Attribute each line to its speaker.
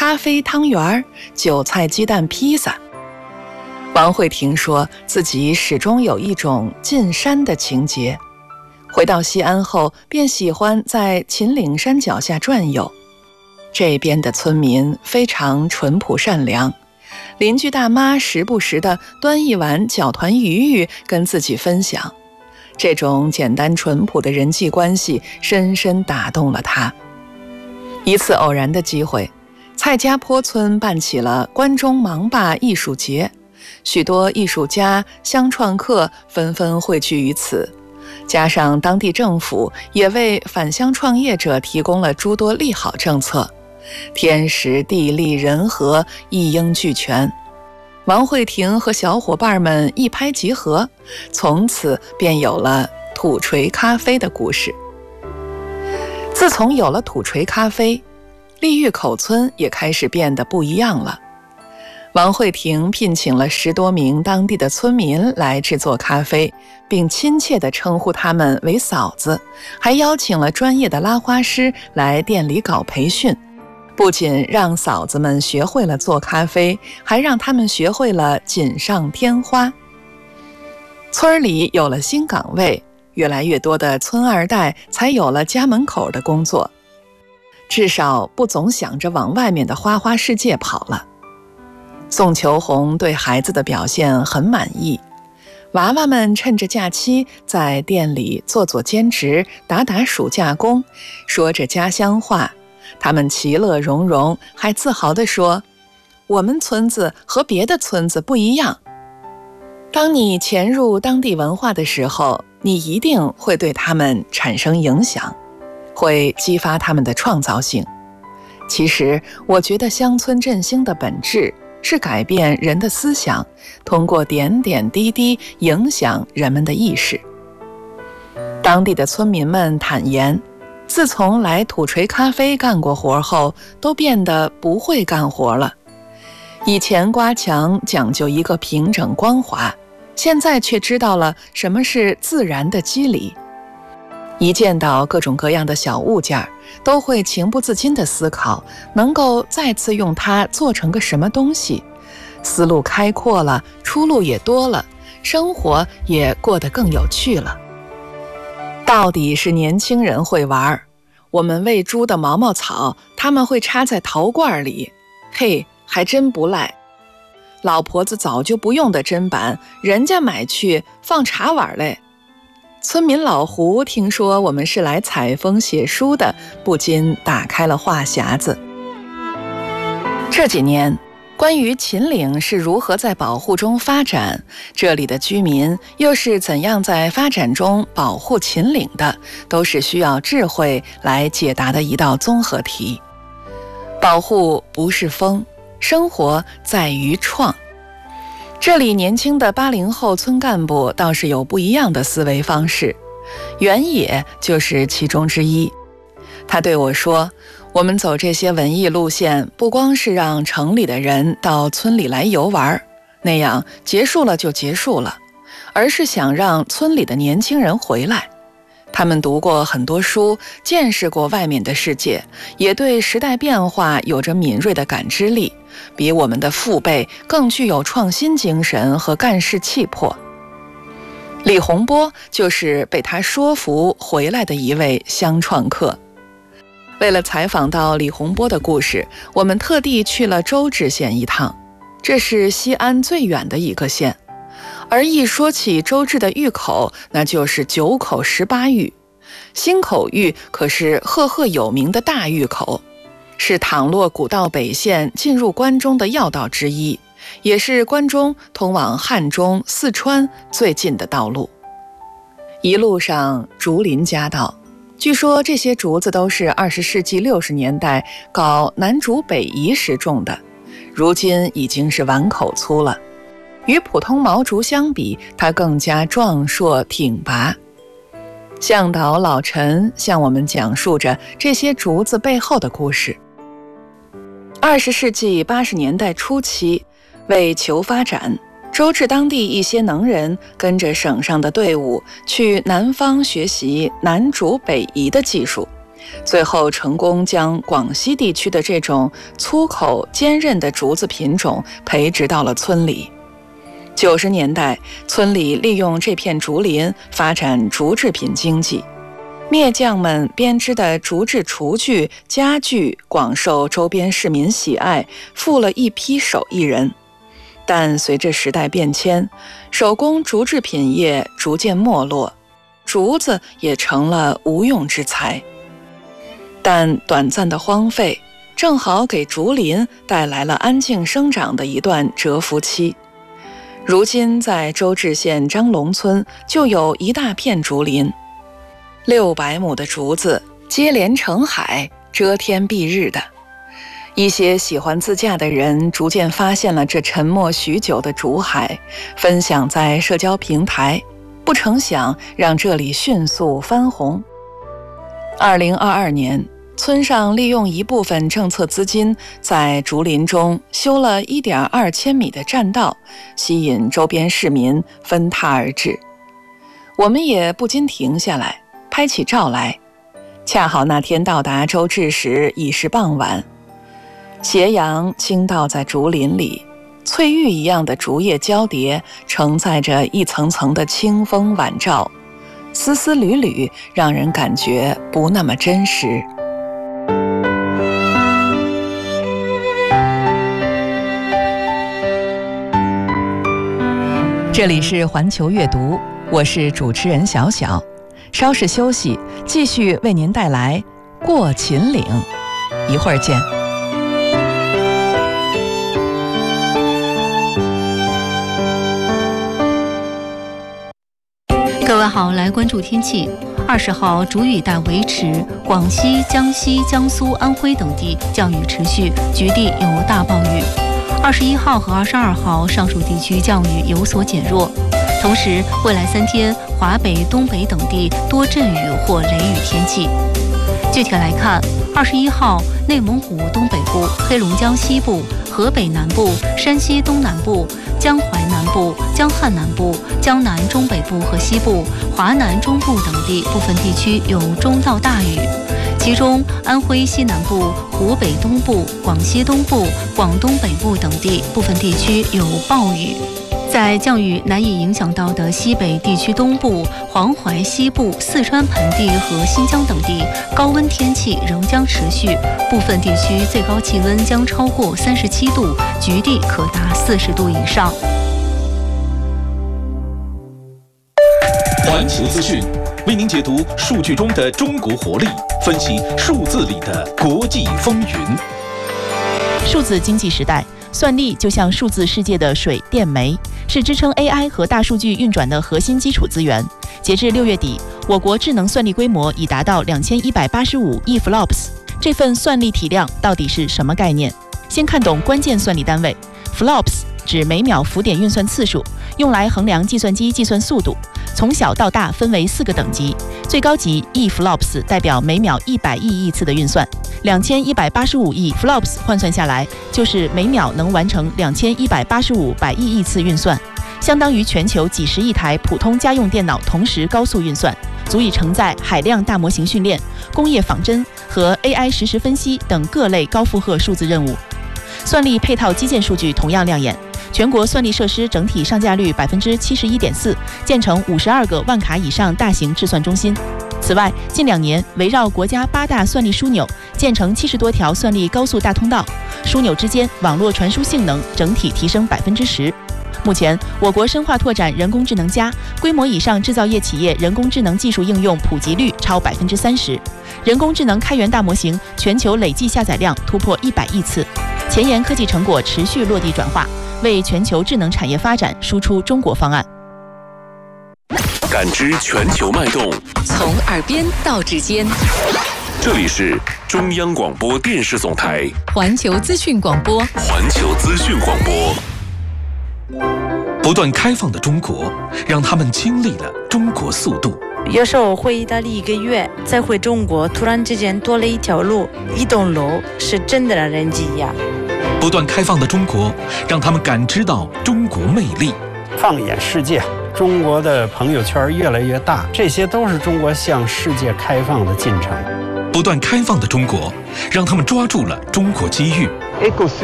Speaker 1: 咖啡汤圆、韭菜鸡蛋披萨。王慧婷说自己始终有一种进山的情节，回到西安后便喜欢在秦岭山脚下转悠。这边的村民非常淳朴善良，邻居大妈时不时地端一碗搅团鱼跟自己分享，这种简单淳朴的人际关系深深打动了他。一次偶然的机会，蔡家坡村办起了关中芒灞艺术节，许多艺术家、乡创客纷纷汇聚于此，加上当地政府也为返乡创业者提供了诸多利好政策，天时地利人和一应俱全。王慧婷和小伙伴们一拍即合，从此便有了土锤咖啡的故事。自从有了土锤咖啡，利峪口村也开始变得不一样了。王慧婷聘请了10多名当地的村民来制作咖啡，并亲切地称呼他们为嫂子，还邀请了专业的拉花师来店里搞培训。不仅让嫂子们学会了做咖啡，还让他们学会了锦上添花。村里有了新岗位，越来越多的村二代才有了家门口的工作，至少不总想着往外面的花花世界跑了。宋秋红对孩子的表现很满意，娃娃们趁着假期在店里做兼职，打暑假工，说着家乡话，他们其乐融融，还自豪地说，我们村子和别的村子不一样。当你潜入当地文化的时候，你一定会对他们产生影响，会激发他们的创造性。其实我觉得乡村振兴的本质是改变人的思想，通过点点滴滴影响人们的意识。当地的村民们坦言，自从来土锤咖啡干过活后，都变得不会干活了。以前刮墙讲究一个平整光滑，现在却知道了什么是自然的肌理。一见到各种各样的小物件，都会情不自禁地思考，能够再次用它做成个什么东西。思路开阔了，出路也多了，生活也过得更有趣了。到底是年轻人会玩，我们喂猪的毛毛草，他们会插在陶罐里，嘿，还真不赖。老婆子早就不用的砧板，人家买去放茶碗嘞。村民老胡听说我们是来采风写书的，不禁打开了话匣子。这几年，关于秦岭是如何在保护中发展，这里的居民又是怎样在发展中保护秦岭的，都是需要智慧来解答的一道综合题。保护不是疯，生活在于创。这里年轻的80后村干部倒是有不一样的思维方式，原野就是其中之一。他对我说，我们走这些文艺路线，不光是让城里的人到村里来游玩，那样结束了就结束了，而是想让村里的年轻人回来。他们读过很多书，见识过外面的世界，也对时代变化有着敏锐的感知力，比我们的父辈更具有创新精神和干事气魄。李洪波就是被他说服回来的一位乡创客。为了采访到李洪波的故事，我们特地去了周至县一趟，这是西安最远的一个县。而一说起周至的峪口，那就是9口18峪。新口峪可是赫赫有名的大峪口，是倘洛古道北线进入关中的要道之一，也是关中通往汉中、四川最近的道路。一路上竹林夹道，据说这些竹子都是20世纪60年代搞南竹北移时种的，如今已经是碗口粗了。与普通毛竹相比，它更加壮硕挺拔。向导老陈向我们讲述着这些竹子背后的故事。20世纪80年代初期，为求发展，周至当地一些能人跟着省上的队伍去南方学习南竹北移的技术， 最后成功将广西地区的这种粗口坚韧的竹子品种培植到了村里。90年代，村里利用这片竹林发展竹制品经济，篾匠们编织的竹制厨具、家具广受周边市民喜爱，富了一批手艺人。但随着时代变迁，手工竹制品业逐渐没落，竹子也成了无用之材。但短暂的荒废，正好给竹林带来了安静生长的一段蛰伏期。如今在周至县张龙村就有一大片竹林，600亩的竹子接连成海，遮天蔽日的。一些喜欢自驾的人逐渐发现了这沉默许久的竹海，分享在社交平台，不成想让这里迅速翻红。2022年，村上利用一部分政策资金，在竹林中修了1.2千米的栈道，吸引周边市民纷沓而至。我们也不禁停下来，拍起照来。恰好那天到达周至时已是傍晚，斜阳倾倒在竹林里，翠玉一样的竹叶交叠，承载着一层层的清风晚照，丝丝缕缕，让人感觉不那么真实。这里是环球阅读，我是主持人小小。稍事休息，继续为您带来过秦岭。一会儿见。
Speaker 2: 各位好，来关注天气。20号主雨带维持，广西、江西、江苏、安徽等地降雨持续，局地有大暴雨。21号和22号上述地区降雨有所减弱，同时未来3天华北、东北等地多阵雨或雷雨天气。具体来看，21号内蒙古东北部、黑龙江西部、河北南部、山西东南部、江淮南部、江汉南部、江南中北部和西部、华南中部等地部分地区有中到大雨，其中安徽西南部、湖北东部、广西东部、广东北部等地部分地区有暴雨。在降雨难以影响到的西北地区东部、黄淮西部、四川盆地和新疆等地，高温天气仍将持续，部分地区最高气温将超过37度，局地可达40度以上。
Speaker 3: 环球资讯为您解读数据中的中国活力，分析数字里的国际风云。
Speaker 4: 数字经济时代，算力就像数字世界的水电煤，是支撑 AI 和大数据运转的核心基础资源。截至6月底，我国智能算力规模已达到2185亿 flops。这份算力体量到底是什么概念？先看懂关键算力单位。flops 指每秒浮点运算次数，用来衡量计算机计算速度。从小到大分为4个等级，最高级亿 flops 代表每秒100亿亿次的运算，2185亿 flops 换算下来就是每秒能完成2185百亿亿次运算，相当于全球几十亿台普通家用电脑同时高速运算，足以承载海量大模型训练、工业仿真和 AI 实时分析等各类高负荷数字任务。算力配套基建数据同样亮眼，全国算力设施整体上架率71.4%，建成52个万卡以上大型制算中心。此外，近2年围绕国家8大算力枢纽，建成70多条算力高速大通道，枢纽之间网络传输性能整体提升10%。目前，我国深化拓展人工智能+，规模以上制造业企业人工智能技术应用普及率超30%，人工智能开源大模型全球累计下载量突破100亿次，前沿科技成果持续落地转化，为全球智能产业发展输出中国方案。
Speaker 3: 感知全球脉动，
Speaker 5: 从耳边到指尖。
Speaker 3: 这里是中央广播电视总台
Speaker 5: 环球资讯广播。
Speaker 3: 环球资讯广播。不断开放的中国，让他们经历了中国速度。
Speaker 6: 有时候回意大利1个月，再回中国，突然之间多了一条路、一栋楼，是真的让人惊讶。
Speaker 3: 不断开放的中国，让他们感知到中国魅力。
Speaker 7: 放眼世界，中国的朋友圈越来越大，这些都是中国向世界开放的进程。
Speaker 3: 不断开放的中国，让他们抓住了中国机遇。